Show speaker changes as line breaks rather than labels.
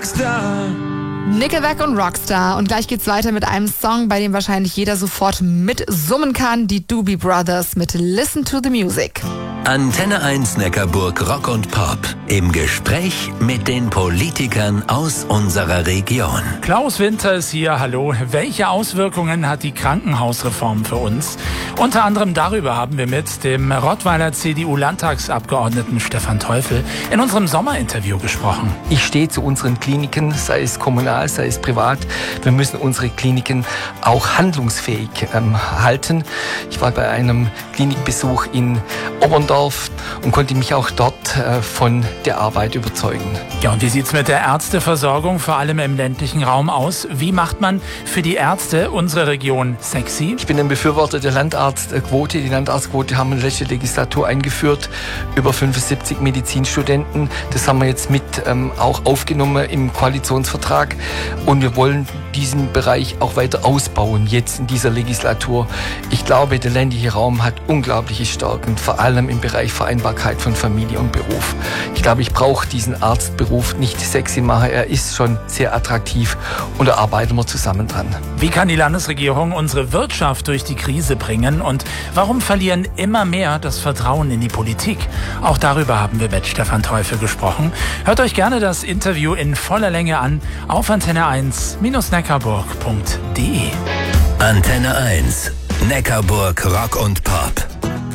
Rockstar.
Nickelback und Rockstar. Und gleich geht's weiter mit einem Song, bei dem wahrscheinlich jeder sofort mitsummen kann. Die Doobie Brothers mit Listen to the Music.
Antenne 1 Neckarburg Rock und Pop. Im Gespräch mit den Politikern aus unserer Region.
Klaus Winter ist hier, hallo. Welche Auswirkungen hat die Krankenhausreform für uns? Unter anderem darüber haben wir mit dem Rottweiler CDU-Landtagsabgeordneten Stefan Teufel in unserem Sommerinterview gesprochen.
Ich stehe zu unseren Kliniken, sei es kommunal, sei es privat. Wir müssen unsere Kliniken auch handlungsfähig halten. Ich war bei einem Klinikbesuch in Oberndorf und konnte mich auch dort von der Arbeit überzeugen.
Ja, und wie sieht's mit der Ärzteversorgung, vor allem im ländlichen Raum, aus? Wie macht man für die Ärzte unsere Region sexy?
Ich bin ein Befürworter der Landarztquote. Die Landarztquote haben wir in der letzten Legislatur eingeführt. Über 75 Medizinstudenten. Das haben wir jetzt mit auch aufgenommen im Koalitionsvertrag. Und wir wollen diesen Bereich auch weiter ausbauen, jetzt in dieser Legislatur. Ich glaube, der ländliche Raum hat unglaubliche Stärken, vor allem im Bereich Vereinbarkeit von Familie und Beruf. Ich glaube, ich brauche diesen Arztberuf nicht sexy machen. Er ist schon sehr attraktiv und da arbeiten wir zusammen dran.
Wie kann die Landesregierung unsere Wirtschaft durch die Krise bringen und warum verlieren immer mehr das Vertrauen in die Politik? Auch darüber haben wir mit Stefan Teufel gesprochen. Hört euch gerne das Interview in voller Länge an auf antenne1-neckarburg.de.
Antenne 1 Neckarburg Rock und Pop.